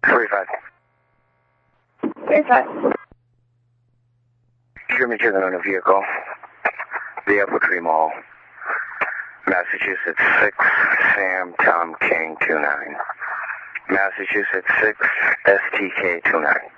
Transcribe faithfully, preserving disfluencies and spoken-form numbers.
Forty-five. Forty-five. Jimmy Chicken on a vehicle. The Apple Tree Mall. Massachusetts six, Sam Tom King two nine. Massachusetts six, S T K two nine.